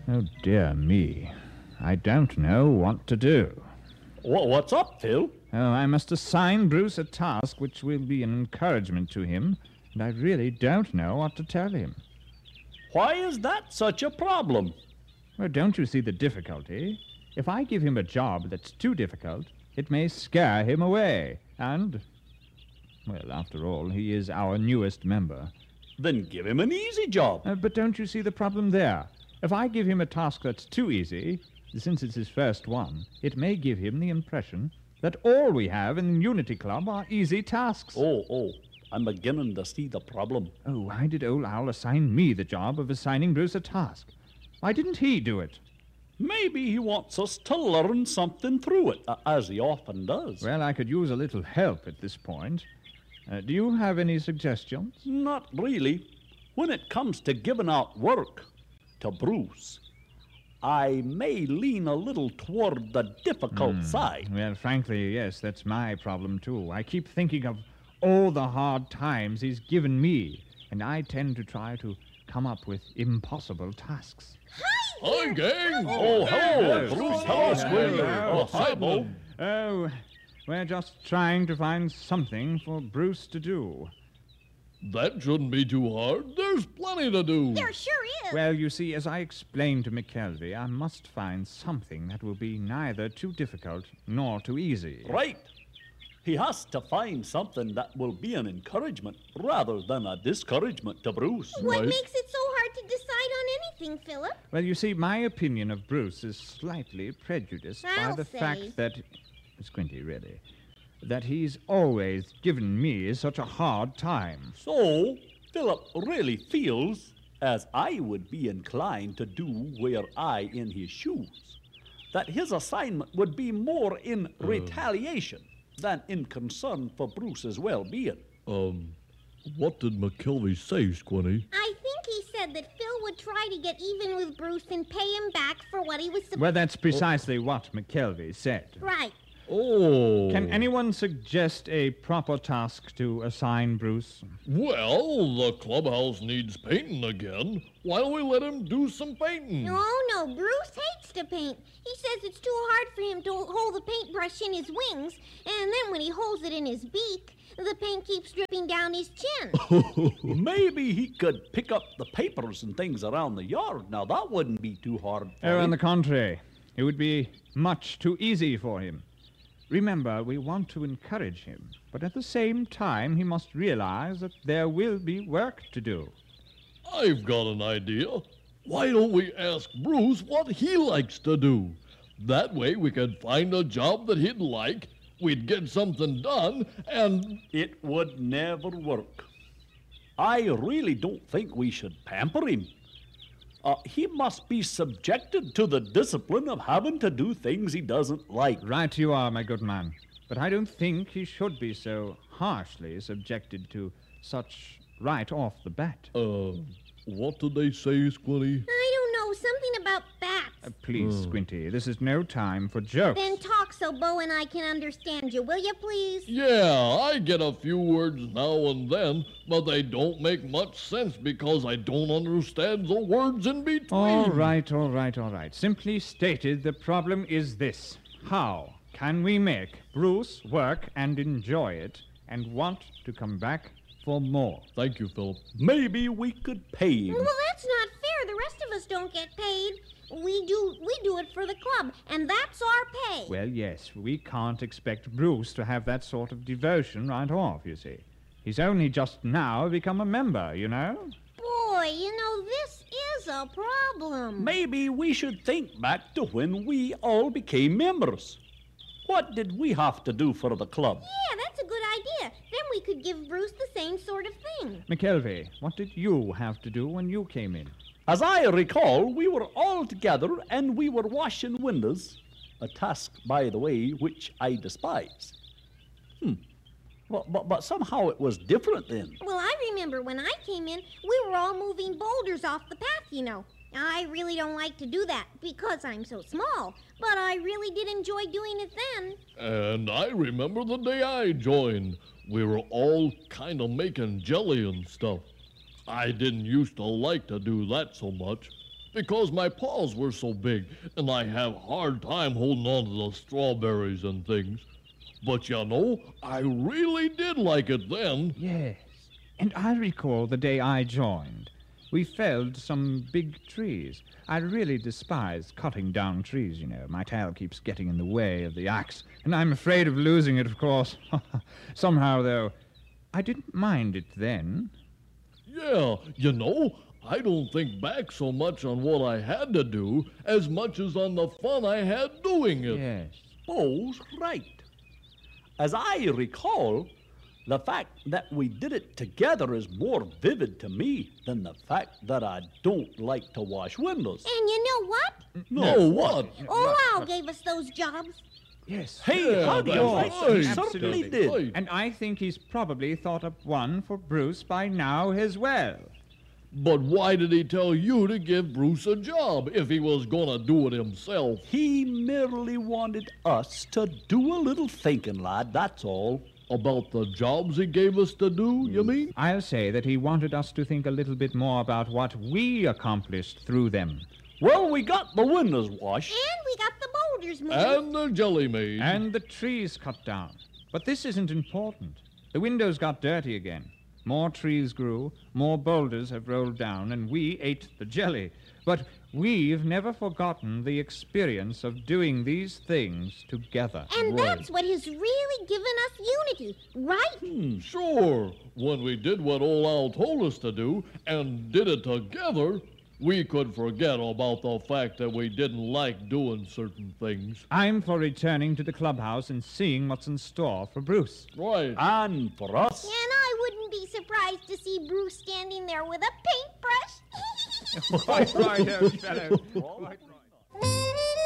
Oh, dear me. I don't know what to do. What's up, Phil? Oh, I must assign Bruce a task which will be an encouragement to him, and I really don't know what to tell him. Why is that such a problem? Well, don't you see the difficulty? If I give him a job that's too difficult, it may scare him away. And, well, after all, he is our newest member. Then give him an easy job. But don't you see the problem there? If I give him a task that's too easy, since it's his first one, it may give him the impression that all we have in the Unity Club are easy tasks. Oh, I'm beginning to see the problem. Oh, why did Old Owl assign me the job of assigning Bruce a task? Why didn't he do it? Maybe he wants us to learn something through it, as he often does. Well, I could use a little help at this point. Do you have any suggestions? Not really. When it comes to giving out work to Bruce, I may lean a little toward the difficult side. Well, frankly, yes, that's my problem, too. I keep thinking of all the hard times he's given me, and I tend to try to come up with impossible tasks. Hi, gang! Oh, hello, Bruce. Hello, Squealer. What's Hi, Bo. happening? Oh, we're just trying to find something for Bruce to do. That shouldn't be too hard. There's plenty to do. There sure is. Well, you see, as I explained to McKelvey, I must find something that will be neither too difficult nor too easy. Right. He has to find something that will be an encouragement rather than a discouragement to Bruce. What Right. makes it so hard to decide on anything, Philip? Well, you see, my opinion of Bruce is slightly prejudiced by I'll the say. fact that... Squinty, really. That he's always given me such a hard time. So, Philip really feels, as I would be inclined to do were I in his shoes, that his assignment would be more in retaliation than in concern for Bruce's well-being. What did McKelvey say, Squinty? I think he said that Phil would try to get even with Bruce and pay him back for what he was supposed Well, that's precisely what McKelvey said. Right. Oh. Can anyone suggest a proper task to assign Bruce? Well, the clubhouse needs painting again. Why don't we let him do some painting? No, Bruce hates to paint. He says it's too hard for him to hold the paintbrush in his wings, and then when he holds it in his beak, the paint keeps dripping down his chin. Maybe he could pick up the papers and things around the yard. Now, that wouldn't be too hard for Oh, him. on the contrary, it would be much too easy for him. Remember, we want to encourage him, but at the same time, he must realize that there will be work to do. I've got an idea. Why don't we ask Bruce what he likes to do? That way we could find a job that he'd like, we'd get something done, and... It would never work. I really don't think we should pamper him. He must be subjected to the discipline of having to do things he doesn't like. Right you are, my good man. But I don't think he should be so harshly subjected to such right off the bat. What did they say, Squinty? I don't know, something about bats. Please, Squinty, this is no time for jokes. Then talk so Bo and I can understand you, will you please? Yeah, I get a few words now and then, but they don't make much sense because I don't understand the words in between. All right. Simply stated, the problem is this. How can we make Bruce work and enjoy it and want to come back for more? Thank you, Philip. Maybe we could pay him. Well, that's not fair. The rest of us don't get paid. We do it for the club, and that's our pay. Well, yes, we can't expect Bruce to have that sort of devotion right off, you see. He's only just now become a member, you know? Boy, this is a problem. Maybe we should think back to when we all became members. What did we have to do for the club? Yeah, that's a good idea. Then we could give Bruce the same sort of thing. McKelvey, what did you have to do when you came in? As I recall, we were all together and we were washing windows, a task, by the way, which I despise. But somehow it was different then. Well, I remember when I came in, we were all moving boulders off the path, I really don't like to do that because I'm so small, but I really did enjoy doing it then. And I remember the day I joined. We were all kind of making jelly and stuff. I didn't used to like to do that so much. because my paws were so big, and I have a hard time holding on to the strawberries and things. But you know, I really did like it then. Yes. And I recall the day I joined. We felled some big trees. I really despise cutting down trees, you know. My tail keeps getting in the way of the axe, and I'm afraid of losing it, of course. Somehow, though, I didn't mind it then. Yeah, you know, I don't think back so much on what I had to do as much as on the fun I had doing it. Yes. Bo's right. As I recall, the fact that we did it together is more vivid to me than the fact that I don't like to wash windows. And you know what? No, what? Olau gave us those jobs. Yes. Hey, Yeah, how do you that's like? right. He certainly Absolutely. did. Right. And I think he's probably thought up one for Bruce by now as well. But why did he tell you to give Bruce a job if he was gonna do it himself? He merely wanted us to do a little thinking, lad, that's all. About the jobs he gave us to do, you mean? I'll say that he wanted us to think a little bit more about what we accomplished through them. Well, we got the windows washed. And we got the boulders moved. And the jelly made. And the trees cut down. But this isn't important. The windows got dirty again. More trees grew, more boulders have rolled down, and we ate the jelly. But we've never forgotten the experience of doing these things together. And that's what has really given us unity, right? Sure. When we did what old Al told us to do and did it together, we could forget about the fact that we didn't like doing certain things. I'm for returning to the clubhouse and seeing what's in store for Bruce. Right. And for us, And I wouldn't be surprised to see Bruce standing there with a paintbrush. Quite right, old fellow. Quite right.